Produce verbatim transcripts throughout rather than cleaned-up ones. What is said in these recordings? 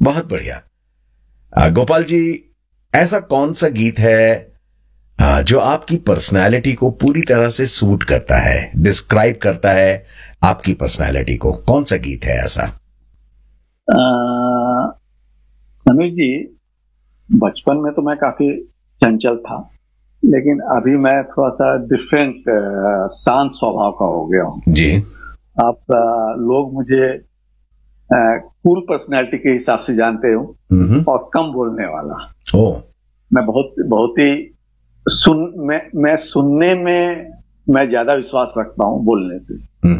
बहुत बढ़िया। आ, गोपाल जी, ऐसा कौन सा गीत है आ, जो आपकी पर्सनालिटी को पूरी तरह से सूट करता है, डिस्क्राइब करता है आपकी पर्सनालिटी को? कौन सा गीत है ऐसा? अनुज जी, बचपन में तो मैं काफी चंचल था, लेकिन अभी मैं थोड़ा सा डिफरेंट शांत स्वभाव का हो गया हूँ जी। आप आ, लोग मुझे कूल पर्सनैलिटी के हिसाब से जानते हो और कम बोलने वाला। ओ। मैं बहुत बहुत ही सुन मैं मैं सुनने में मैं ज्यादा विश्वास रखता हूँ बोलने से।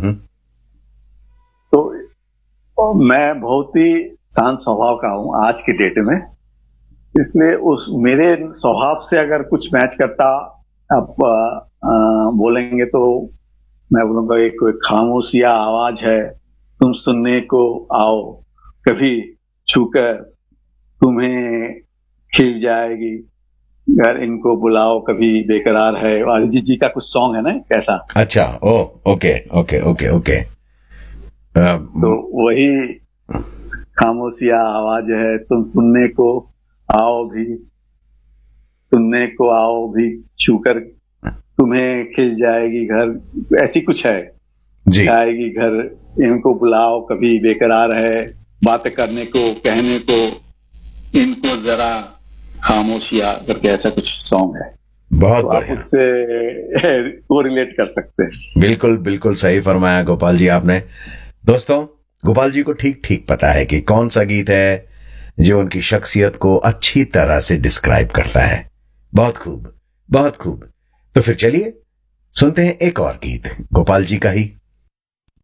तो मैं बहुत ही शांत स्वभाव का हूँ आज के डेट में, इसलिए उस मेरे स्वभाव से अगर कुछ मैच करता आप आ, आ, बोलेंगे तो मैं बोलूंगा एक कोई खामोशिया आवाज है, तुम सुनने को आओ, कभी छूकर तुम्हें खिल जाएगी, अगर इनको बुलाओ कभी बेकरार है। अरिजीत जी का कुछ सॉन्ग है ना कैसा। अच्छा, ओ ओके ओके ओके ओके। तो वही खामोशिया आवाज है, तुम सुनने को आओ भी, सुनने को आओ भी, छूकर तुम्हें खिल जाएगी घर, ऐसी कुछ है जी। आएगी घर, इनको बुलाओ कभी बेकरार है, बात करने को कहने को इनको जरा खामोशिया करके ऐसा कुछ सॉन्ग है। बहुत तो बढ़िया। आप उससे वो रिलेट कर सकते हैं। बिल्कुल बिल्कुल सही फरमाया गोपाल जी आपने। दोस्तों, गोपाल जी को ठीक ठीक पता है कि कौन सा गीत है जो उनकी शख्सियत को अच्छी तरह से डिस्क्राइब करता है। बहुत खूब, बहुत खूब। तो फिर चलिए सुनते हैं एक और गीत गोपाल जी का ही।